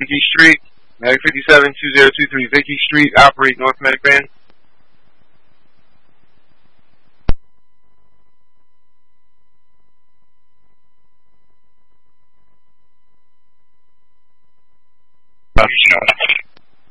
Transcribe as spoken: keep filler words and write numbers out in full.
Vicky Street, Medic fifty-seven two zero two three Vicky Street, operate North Medic Van.